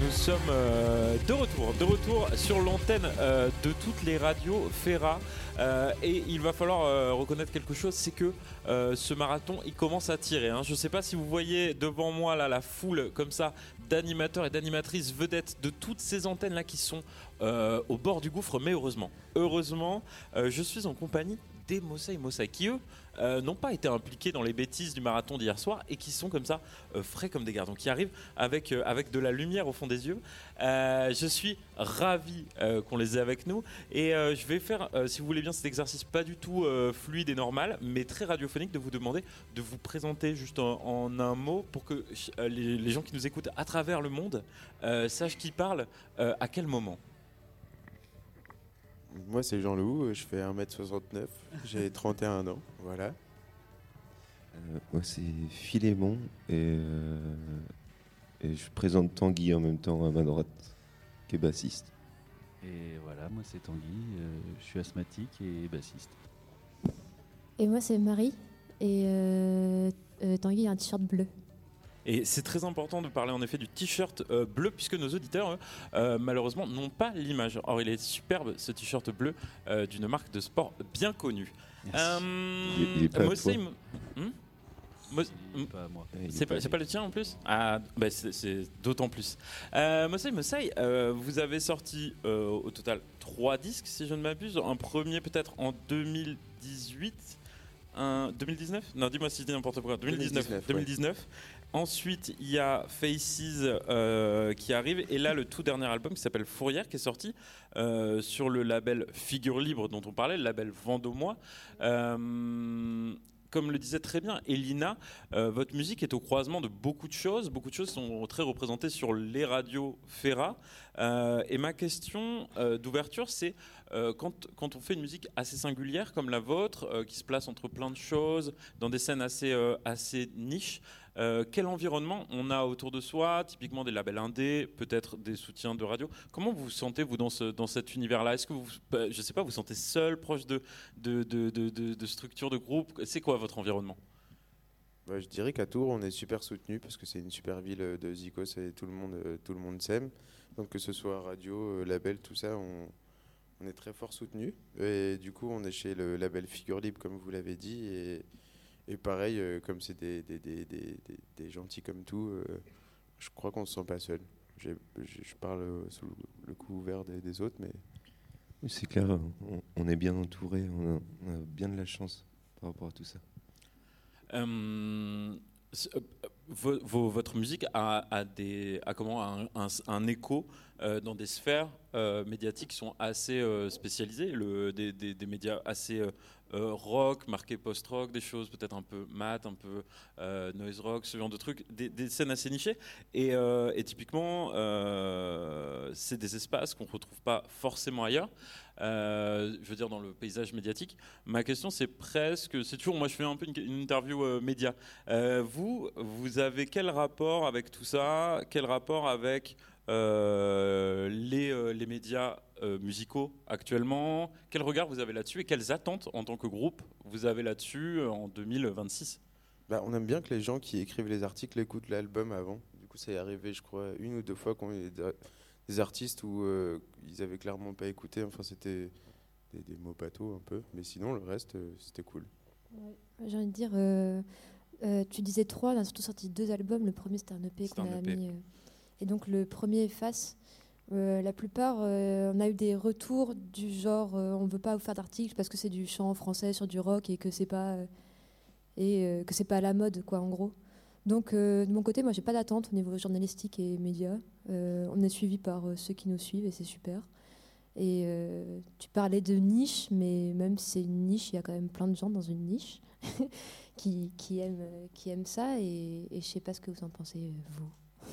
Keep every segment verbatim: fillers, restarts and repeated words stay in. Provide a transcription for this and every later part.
nous sommes euh, de retour, de retour sur l'antenne euh, de toutes les radios Fera. Euh, et il va falloir euh, reconnaître quelque chose, c'est que euh, ce marathon, il commence à tirer. Hein. Je ne sais pas si vous voyez devant moi là, la foule comme ça d'animateurs et d'animatrices vedettes de toutes ces antennes là qui sont euh, au bord du gouffre, mais heureusement, heureusement, euh, je suis en compagnie des Mosaï Mosaï qui eux euh, n'ont pas été impliqués dans les bêtises du marathon d'hier soir et qui sont comme ça euh, frais comme des gardons, qui arrivent avec, euh, avec de la lumière au fond des yeux. Euh, je suis ravi euh, qu'on les ait avec nous et euh, je vais faire, euh, si vous voulez bien, cet exercice pas du tout euh, fluide et normal, mais très radiophonique, de vous demander de vous présenter juste en, en un mot pour que euh, les, les gens qui nous écoutent à travers le monde euh, sachent qui parle euh, à quel moment. Moi, c'est Jean-Loup, je fais un mètre soixante-neuf, j'ai trente et un ans, voilà. Euh, moi, c'est Philémon et, euh, et je présente Tanguy en même temps à ma droite, qui est bassiste. Et voilà, moi c'est Tanguy, euh, je suis asthmatique et bassiste. Et moi c'est Marie, et euh, euh, Tanguy a un t-shirt bleu. Et c'est très important de parler en effet du t-shirt euh, bleu, puisque nos auditeurs, eux, euh, malheureusement, n'ont pas l'image. Or, il est superbe, ce t-shirt bleu euh, d'une marque de sport bien connue. Euh, Il, il est pas à Mosaï, toi. hmm Mo- Il est pas à moi. Il est C'est pas, c'est pas le tien en plus. Ah, bah c'est, c'est d'autant plus. Euh, Mosaï, Mosaï, euh, vous avez sorti euh, au total trois disques, si je ne m'abuse. Un premier peut-être en deux mille dix-huit, un deux mille dix-neuf. Non, dis-moi si je dis n'importe quoi. deux mille dix-neuf. deux mille dix-neuf, deux mille dix-neuf. Ensuite, il y a Faces euh, qui arrive, et là le tout dernier album qui s'appelle Fourrière, qui est sorti euh, sur le label Figure Libre dont on parlait, le label Vendômois. Euh, Comme le disait très bien Elina, euh, votre musique est au croisement de beaucoup de choses. Beaucoup de choses sont très représentées sur les radios Fera. Euh, et ma question euh, d'ouverture, c'est euh, quand, quand on fait une musique assez singulière comme la vôtre, euh, qui se place entre plein de choses, dans des scènes assez, euh, assez niches, euh, quel environnement on a autour de soi, typiquement des labels indés, peut-être des soutiens de radio. Comment vous vous sentez, vous, dans, ce, dans cet univers-là? Est-ce que vous, je sais pas, vous vous sentez seul, proche de, de, de, de, de, de structures, de groupes? C'est quoi votre environnement? Bah, je dirais qu'à Tours, on est super soutenu parce que c'est une super ville de Zikos et tout le monde, euh, tout le monde s'aime. Donc que ce soit radio, euh, label, tout ça, on, on est très fort soutenu. Et du coup, on est chez le label Figure Libre, comme vous l'avez dit. Et, et pareil, euh, comme c'est des, des, des, des, des, des gentils comme tout, euh, je crois qu'on ne se sent pas seul. J'ai, je parle sous le couvert des, des autres, mais... Oui, c'est clair, on, on est bien entouré, on a, on a bien de la chance par rapport à tout ça. Euh, vo- vo- votre musique a, a, des, a comment, un, un, un écho euh, dans des sphères euh, médiatiques qui sont assez euh, spécialisées, le, des, des, des médias assez euh, euh, rock, marqués post-rock, des choses peut-être un peu mat, un peu euh, noise rock, ce genre de trucs, des, des scènes assez nichées. Et, euh, et typiquement, euh, c'est des espaces qu'on ne retrouve pas forcément ailleurs. Euh, je veux dire dans le paysage médiatique. Ma question c'est presque, c'est toujours, moi je fais un peu une, une interview euh, média. Euh, vous, vous avez quel rapport avec tout ça? Quel rapport avec euh, les, euh, les médias euh, musicaux actuellement? Quel regard vous avez là-dessus et quelles attentes en tant que groupe vous avez là-dessus euh, en deux mille vingt-six? Bah, on aime bien que les gens qui écrivent les articles écoutent l'album avant. Du coup, ça est arrivé, je crois, une ou deux fois qu'on eu des artistes où euh, ils avaient clairement pas écouté. Enfin, c'était des, des mots bateaux un peu. Mais sinon, le reste, euh, c'était cool. Ouais. J'ai envie de dire, euh, euh, tu disais trois, on a surtout sorti deux albums. Le premier c'était un E P C'était qu'on un a E P. mis. Euh, et donc le premier Face, euh, la plupart, euh, on a eu des retours du genre, euh, on veut pas vous faire d'articles parce que c'est du chant français sur du rock et que c'est pas euh, et euh, que c'est pas à la mode, quoi, en gros. Donc euh, de mon côté, moi j'ai pas d'attente au niveau journalistique et médias. Euh, on est suivi par euh, ceux qui nous suivent et c'est super. Et euh, tu parlais de niche, mais même si c'est une niche, il y a quand même plein de gens dans une niche qui, qui, aiment, euh, qui aiment ça. Et, et je sais pas ce que vous en pensez, euh, vous.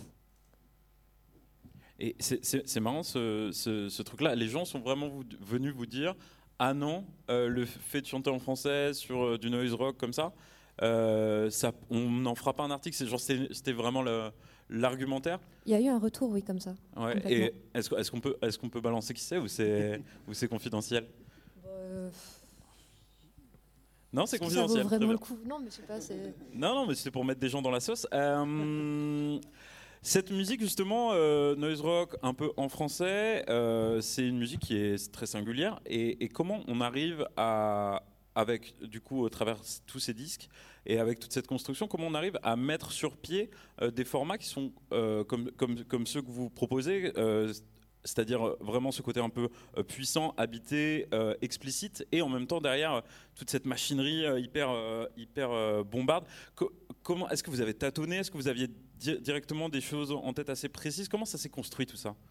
Et c'est, c'est, c'est marrant ce, ce, ce truc-là. Les gens sont vraiment vous, venus vous dire ah non, euh, le fait de chanter en français sur euh, du noise rock comme ça, euh, ça on n'en fera pas un article. C'est genre, c'était, c'était vraiment le, l'argumentaire. Il y a eu un retour, oui, comme ça. Ouais. Et est-ce, est-ce, qu'on peut, est-ce qu'on peut balancer qui c'est ou c'est, ou c'est confidentiel? euh, Non, c'est est-ce que confidentiel. ça vaut très vraiment bien. le coup? Non, mais je sais pas. C'est... Non, non, mais c'était pour mettre des gens dans la sauce. Euh, Cette musique justement, euh, noise rock un peu en français, euh, c'est une musique qui est très singulière. Et, et comment on arrive à, avec du coup au travers tous ces disques et avec toute cette construction, comment on arrive à mettre sur pied euh, des formats qui sont euh, comme, comme, comme ceux que vous proposez, euh, c'est-à-dire vraiment ce côté un peu euh, puissant, habité, euh, explicite, et en même temps derrière euh, toute cette machinerie euh, hyper, euh, hyper euh, bombarde. Co- comment, est-ce que vous avez tâtonné? Est-ce que vous aviez di- directement des choses en tête assez précises? Comment ça s'est construit tout ça?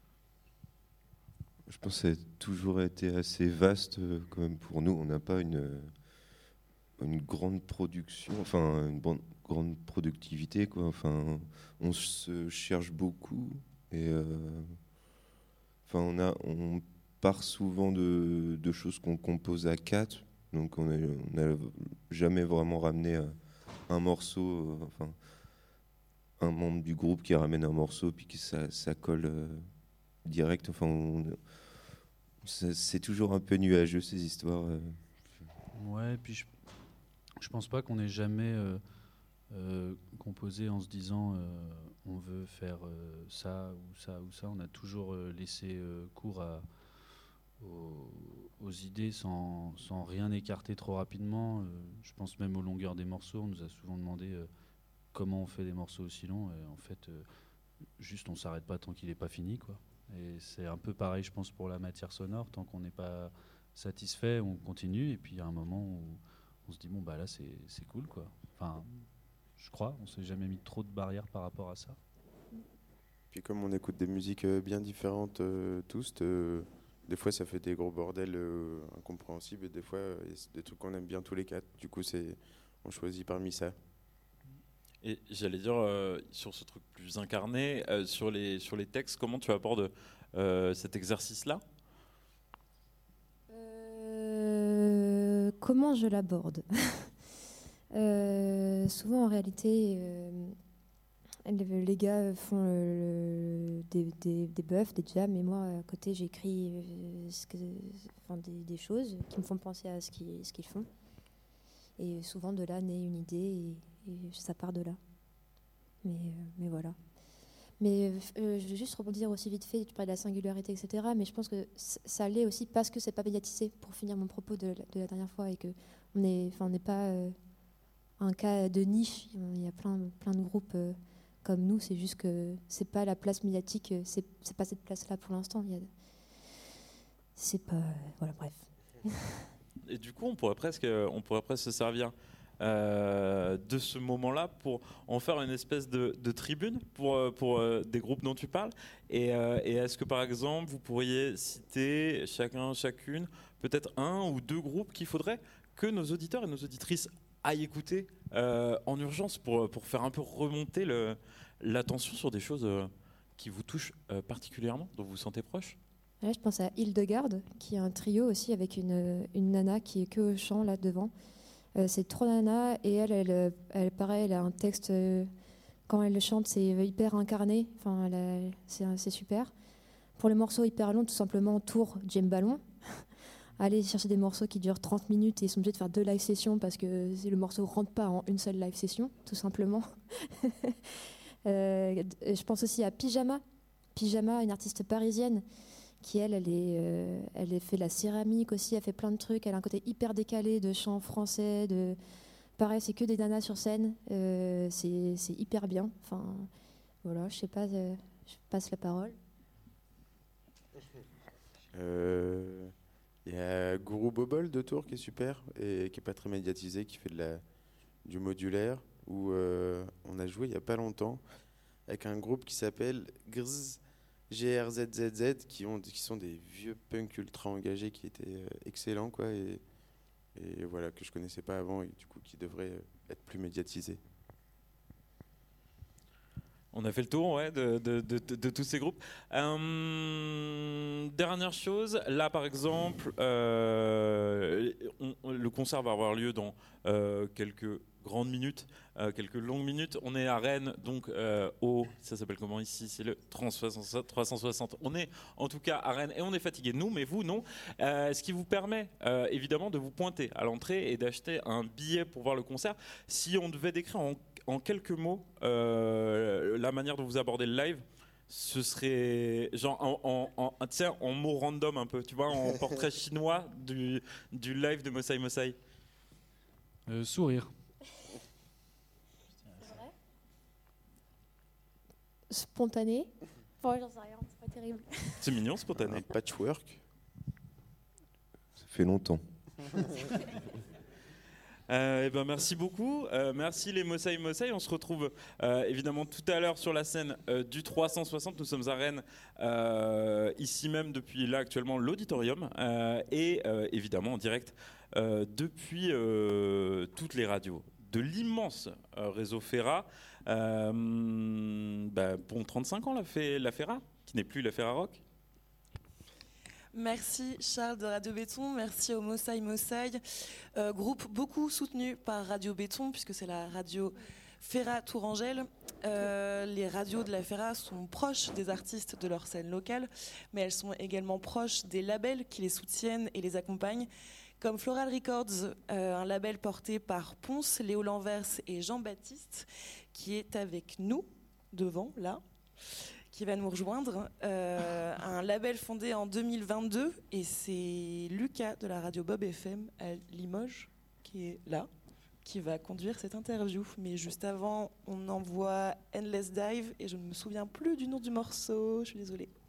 Je pense que ça a toujours été assez vaste euh, quand même pour nous. On n'a pas une, une grande production, enfin une bon- grande productivité, quoi. Enfin, on se cherche beaucoup et euh, enfin on a, on part souvent de, de choses qu'on compose à quatre, donc on n'a jamais vraiment ramené euh, un morceau, euh, enfin un membre du groupe qui ramène un morceau puis que ça, ça colle euh, direct. Enfin, on, ça- c'est toujours un peu nuageux ces histoires. euh. Ouais, et puis je, je pense pas qu'on ait jamais euh, euh, composé en se disant euh, on veut faire euh, ça ou ça ou ça. On a toujours euh, laissé euh, cours à, aux, aux idées sans, sans rien écarter trop rapidement. Euh, je pense même aux longueurs des morceaux. On nous a souvent demandé euh, comment on fait des morceaux aussi longs. Et en fait, euh, juste on s'arrête pas tant qu'il n'est pas fini, quoi. Et c'est un peu pareil, je pense, pour la matière sonore. Tant qu'on n'est pas satisfait, on continue. Et puis il y a un moment où on se dit bon bah là c'est c'est cool, quoi. Enfin, je crois, on s'est jamais mis trop de barrières par rapport à ça. Puis comme on écoute des musiques euh, bien différentes euh, tous, euh, des fois ça fait des gros bordels euh, incompréhensibles et des fois euh, y a des trucs qu'on aime bien tous les quatre. Du coup c'est, on choisit parmi ça. Et j'allais dire, euh, sur ce truc plus incarné, euh, sur, les, sur les textes, comment tu abordes euh, cet exercice-là? Euh, comment je l'aborde? Euh, souvent, en réalité, euh, les, les gars font le- le- des, des, des buffs, des jams, et moi, à côté, j'écris euh, ce que- enfin, des, des choses qui me font penser à ce qu'ils, ce qu'ils font. Et souvent, de là naît une idée, et, et ça part de là. Mais, euh, mais voilà. Mais euh, je veux juste rebondir aussi vite fait, tu parlais de la singularité, et cetera. Mais je pense que c- ça l'est aussi parce que c'est pas médiatisé, pour finir mon propos de, la- de la dernière fois, et que on est, enfin, on n'est pas euh, un cas de niche. Il y a plein, plein de groupes euh, comme nous. C'est juste que c'est pas la place médiatique, euh, c'est, c'est pas cette place-là pour l'instant. Il y a, c'est pas, voilà, bref. Et du coup, on pourrait presque, on pourrait presque se servir euh, de ce moment-là pour en faire une espèce de, de tribune pour, euh, pour euh, des groupes dont tu parles. Et, euh, et est-ce que par exemple, vous pourriez citer chacun, chacune, peut-être un ou deux groupes qu'il faudrait que nos auditeurs et nos auditrices aillent écouter euh, en urgence pour, pour faire un peu remonter le, l'attention sur des choses euh, qui vous touchent euh, particulièrement, dont vous vous sentez proche? Ouais, je pense à Hildegarde, qui est un trio aussi avec une, une nana qui est que au chant là devant. Euh, c'est trois nanas et elle, elle, euh, elle, pareil, elle a un texte. Euh, quand elle chante, c'est hyper incarné. Enfin, elle a- c'est, c'est super. Pour les morceaux hyper longs, tout simplement, tour James Ballon. Aller chercher des morceaux qui durent trente minutes et ils sont obligés de faire deux live sessions parce que le morceau ne rentre pas en une seule live session, tout simplement. euh, je pense aussi à Pyjama. Pyjama, une artiste parisienne qui, elle, elle, est, euh, elle a fait de la céramique aussi, elle fait plein de trucs. Elle a un côté hyper décalé de chant français. De... Pareil, c'est que des nanas sur scène. Euh, c'est, c'est hyper bien. Enfin, voilà, je sais pas, euh, je passe la parole. Euh, Il y a Guru Bobol de Tours qui est super et qui est pas très médiatisé, qui fait de la, du modulaire. Où euh, on a joué il y a pas longtemps avec un groupe qui s'appelle Grz, G R Z Z Z, qui, ont, qui sont des vieux punks ultra engagés qui étaient euh, excellents, quoi, et, et voilà, que je connaissais pas avant et du coup qui devraient euh, être plus médiatisés. On a fait le tour, ouais, de, de, de, de, de tous ces groupes. Euh, dernière chose, là par exemple, euh, on, on, le concert va avoir lieu dans euh, quelques grandes minutes, euh, quelques longues minutes. On est à Rennes, donc euh, au, ça s'appelle comment ici? C'est le trois cent soixante. On est en tout cas à Rennes et on est fatigué, nous, mais vous, non. Euh, ce qui vous permet euh, évidemment de vous pointer à l'entrée et d'acheter un billet pour voir le concert. Si on devait décrire en en quelques mots, euh, la manière dont vous abordez le live, ce serait genre en, en, en, tu sais, en mots random un peu, tu vois, en portrait chinois du, du live de Mosai Mosai. Euh, sourire. Spontané. Bon, j'en sais rien, c'est pas terrible. C'est mignon, spontané. Un patchwork. Ça fait longtemps. Euh, eh ben merci beaucoup, euh, merci les Mosai Mosai. On se retrouve euh, évidemment tout à l'heure sur la scène euh, du trois cent soixante. Nous sommes à Rennes, euh, ici même depuis là actuellement l'auditorium, euh, et euh, évidemment en direct euh, depuis euh, toutes les radios de l'immense euh, réseau Fera. Euh, bah, bon, trente-cinq ans la, fait, la Fera, qui n'est plus la Fera Rock. Merci Charles de Radio Béton, merci au Mosai Mosai, euh, groupe beaucoup soutenu par Radio Béton puisque c'est la radio Fera Tourangelle. Euh, les radios de la Fera sont proches des artistes de leur scène locale, mais elles sont également proches des labels qui les soutiennent et les accompagnent, comme Floral Records, euh, un label porté par Ponce, Léo Lanvers et Jean-Baptiste, qui est avec nous, devant, là, qui va nous rejoindre, euh, un label fondé en deux mille vingt-deux, et c'est Lucas de la radio Bob F M à Limoges qui est là, qui va conduire cette interview. Mais juste avant, on envoie Endless Dive et je ne me souviens plus du nom du morceau, je suis désolée.